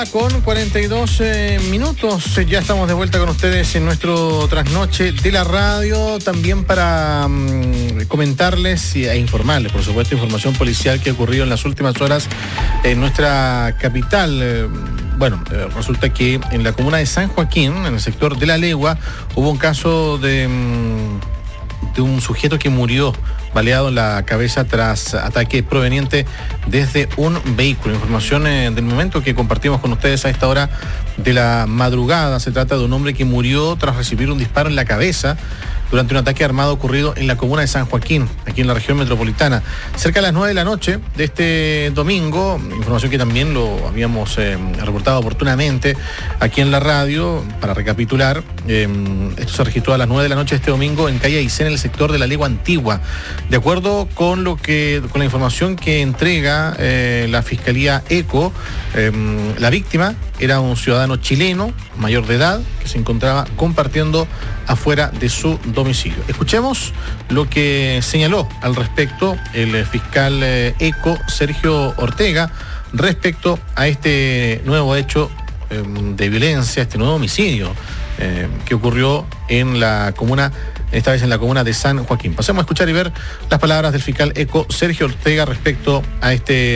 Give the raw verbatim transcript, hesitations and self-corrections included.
Con cuarenta y dos eh, minutos, ya estamos de vuelta con ustedes en nuestro trasnoche de la radio, también para um, comentarles e informarles, por supuesto, información policial que ha ocurrido en las últimas horas en nuestra capital. Eh, bueno, eh, resulta que en la comuna de San Joaquín, en el sector de La Legua, hubo un caso de, um, de un sujeto que murió baleado en la cabeza tras ataque proveniente desde un vehículo. Información eh, del momento que compartimos con ustedes a esta hora de la madrugada. Se trata de un hombre que murió tras recibir un disparo en la cabeza durante un ataque armado ocurrido en la comuna de San Joaquín, aquí en la región metropolitana. Cerca de las nueve de la noche de este domingo, información que también lo habíamos eh, reportado oportunamente aquí en la radio, para recapitular, eh, esto se registró a las nueve de la noche de este domingo en calle Aysén, en el sector de la Legua Antigua. De acuerdo con lo que, con la información que entrega eh, la Fiscalía ECO, eh, la víctima era un ciudadano chileno, mayor de edad, que se encontraba compartiendo afuera de su domicilio. Escuchemos lo que señaló al respecto el fiscal eh, ECO, Sergio Ortega, respecto a este nuevo hecho eh, de violencia, este nuevo homicidio eh, que ocurrió en la comuna, esta vez en la comuna de San Joaquín. Pasemos a escuchar y ver las palabras del fiscal ECO, Sergio Ortega, respecto a este